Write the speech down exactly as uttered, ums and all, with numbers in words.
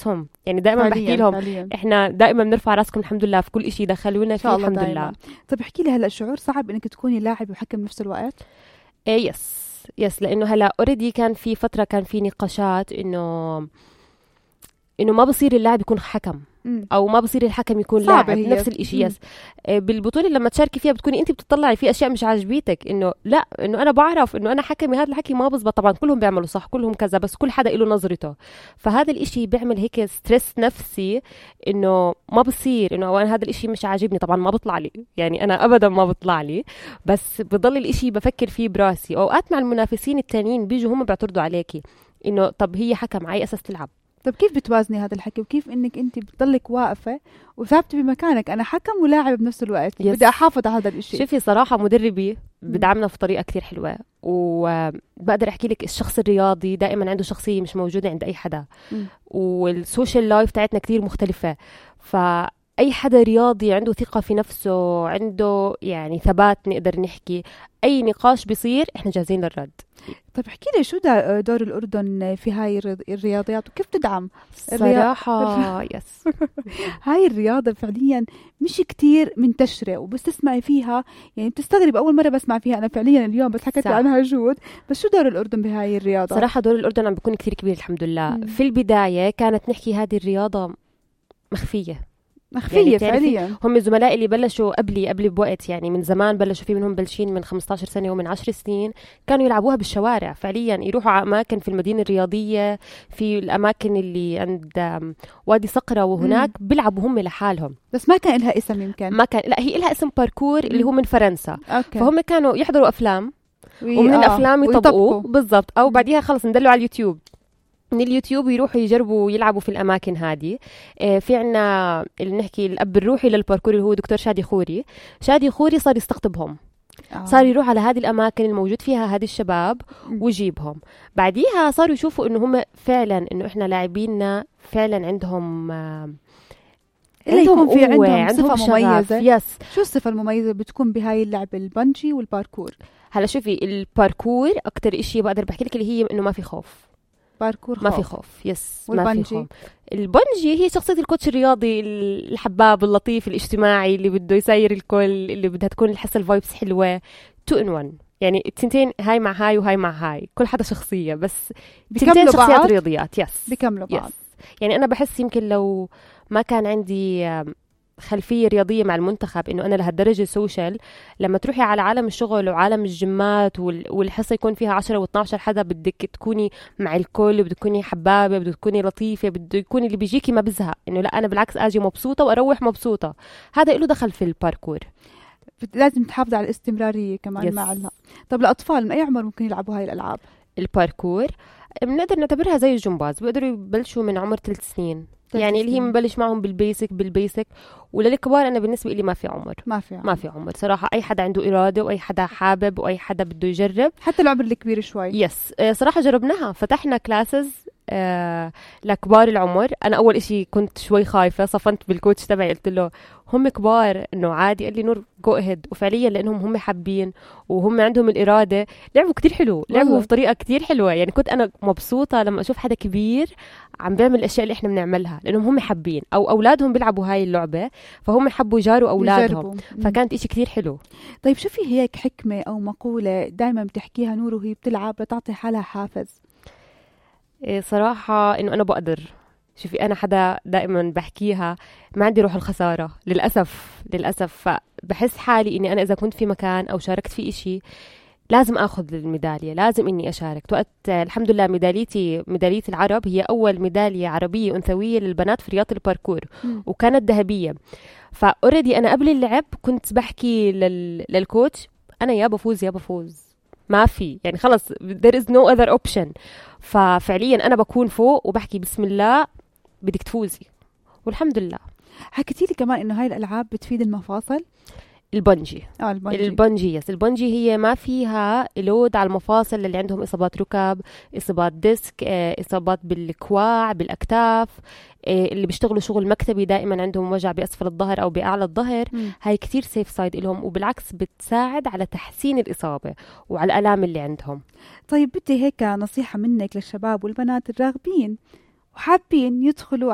راسهم. يعني دائما بحكي لهم فعلياً. احنا دائما بنرفع راسكم الحمد لله في كل إشي دخلونا فيه الحمد دائماً. لله. طب احكي لي هلا شعور صعب انك تكوني لاعب وحكم بنفس الوقت؟ ايه يس يس لانه هلا اوريدي كان في فتره كان في نقاشات انه انه ما بصير اللاعب يكون حكم او ما بصير الحكم يكون لاعب نفس الاشي. يس بالبطوله لما تشاركي فيها بتكوني انت بتطلعي في اشياء مش عاجبيتك انه لا انه انا بعرف انه انا حكمي هذا الحكي ما بزبط. طبعا كلهم بيعملوا صح كلهم كذا بس كل حدا له نظرته. فهذا الاشي بيعمل هيك ستريس نفسي انه ما بصير انه انا هذا الاشي مش عاجبني. طبعا ما بطلع لي يعني انا ابدا ما بطلع لي بس بضل الاشي بفكر فيه براسي. اوقات مع المنافسين التانيين بيجوا هم بيعترضوا عليكي انه طب هي حكم على اساس تلعب. طب كيف بتوازني هذا الحكي وكيف انك انت بتضلك واقفه وثابته بمكانك؟ انا حكم ولاعب بنفس الوقت يس. بدي احافظ على هذا الشيء. شوفي صراحه مدربي بدعمنا في طريقه كثير حلوه وبقدر احكي لك الشخص الرياضي دائما عنده شخصيه مش موجوده عند اي حدا م. والسوشيال لايف تاعتنا كثير مختلفه. فاي حدا رياضي عنده ثقه في نفسه عنده يعني ثبات نقدر نحكي اي نقاش بيصير احنا جاهزين للرد. طيب احكي لي شو دور الأردن في هاي الرياضيات وكيف تدعم صراحة يس هاي الرياضة فعليا مش كتير منتشرة وبس تسمعي فيها يعني بتستغرب أول مرة بسمع فيها أنا فعليا اليوم بس حكيت عنها جود. بس شو دور الأردن بهاي الرياضة؟ صراحة دور الأردن عم بيكون كتير كبير الحمد لله. م. في البداية كانت نحكي هذه الرياضة مخفية مخفية يعني فعليا. هم الزملاء اللي بلشوا قبلي قبل بوقت يعني من زمان بلشوا في منهم بلشين من خمسة عشر سنة ومن عشر سنين كانوا يلعبوها بالشوارع فعليا يروحوا على أماكن في المدينة الرياضية في الأماكن اللي عند وادي صقرة وهناك مم. بيلعبوا هم لحالهم. بس ما كان لها اسم يمكن ما كان لا هي لها اسم باركور اللي هو من فرنسا. أوكي. فهم كانوا يحضروا أفلام وي... ومن آه. الأفلام يطبقوا بالضبط أو بعديها خلص ندلوا على اليوتيوب من اليوتيوب يروحوا يجربوا يلعبوا في الأماكن هذه. اه في عنا اللي نحكي الأب الروحي للباركور اللي هو دكتور شادي خوري. شادي خوري صار يستقطبهم آه. صار يروح على هذه الأماكن الموجود فيها هذه الشباب ويجيبهم. بعديها صاروا يشوفوا إنه هم فعلا إنه إحنا لاعبيننا فعلا عندهم آه عندهم في عندهم صفة مميزة. يس. شو الصفة المميزة بتكون بهاي اللعب البنجي والباركور؟ هلا شوفي الباركور أكتر إشي بقدر بحكي لك اللي هي إنه ما في خوف. باركور ما في خوف يس ما في خوف. البنجي هي شخصية الكوتش الرياضي الحباب اللطيف الاجتماعي اللي بده يسير الكل اللي بدها تكون الحس الفايبس حلوة تو ان وان يعني التنتين هاي مع هاي وهاي مع هاي كل حدا شخصية بس تنتين شخصيات رياضيات يس بيكملوا بعض. يعني أنا بحس يمكن لو ما كان عندي خلفية رياضية مع المنتخب إنه أنا لهالدرجة سوشيال لما تروحي على عالم الشغل وعالم الجمات والحصة يكون فيها عشرة واثناشر حدا بدك تكوني مع الكل بدك تكوني حبابة بدك تكوني لطيفة بدك يكون اللي بيجيكي ما بزهق إنه لا أنا بالعكس أجي مبسوطة وأروح مبسوطة. هذا له دخل في الباركور. لازم تحافظ على الاستمرارية كمان مع الله. طب الأطفال من أي عمر ممكن يلعبوا هاي الألعاب؟ الباركور بنقدر نعتبرها زي الجمباز بيقدروا يبلشوا من عمر ثلاث سنين يعني اللي هي منبلش معهم بالبيسك بالبيسك. وللكبار أنا بالنسبة لي ما في عمر ما في عمر. ما في عمر صراحة. أي حدا عنده إرادة وأي حدا حابب وأي حدا بده يجرب حتى العمر الكبير شوي. يس صراحة جربناها فتحنا كلاسز آه لكبار العمر. أنا أول إشي كنت شوي خايفة صفنت بالكوتش تبعي قلت له هم كبار إنه عادي. قال لي نور جو أهيد. وفعليا لأنهم هم حابين وهم عندهم الإرادة لعبوا كتير حلو لعبوا بطريقة كتير حلوة. يعني كنت أنا مبسوطة لما أشوف حدا كبير عم بيعمل الأشياء اللي إحنا بنعملها لأنهم هم حابين أو أولادهم بيلعبوا هاي اللعبة فهم حبوا يجاروا أولادهم فكانت إشي كتير حلو. طيب شو في هيك حكمة أو مقولة دايما بتحكيها نور وهي بتلعب لتعطي حالها حافز؟ إيه صراحة إنه أنا بقدر. شوفي أنا حدا دائما بحكيها ما عندي روح الخسارة للأسف للأسف. فبحس حالي إني أنا إذا كنت في مكان أو شاركت في إشي لازم أخذ الميدالية لازم إني أشارك. وقت الحمد لله ميداليتي ميدالية العرب هي أول ميدالية عربية أنثوية للبنات في رياضة الباركور م. وكانت ذهبية. فأوريدي أنا قبل اللعب كنت بحكي لل... للكوتش أنا يا بفوز يا بفوز ما في يعني خلص there is no other option. ففعليا أنا بكون فوق وبحكي بسم الله بدك تفوزي والحمد لله. حكيتي لي كمان إنه هاي الألعاب بتفيد المفاصل. البنجي آه البنجي البنجي يس البنجي هي ما فيها لود على المفاصل اللي عندهم إصابات ركب إصابات ديسك إصابات بالكواع بالأكتاف اللي بيشتغلوا شغل مكتبي دائما عندهم وجع بأسفل الظهر أو بأعلى الظهر. م. هاي كتير سيف سايد لهم وبالعكس بتساعد على تحسين الإصابة وعلى الآلام اللي عندهم. طيب بدي هيك نصيحة منك للشباب والبنات الراغبين وحابين يدخلوا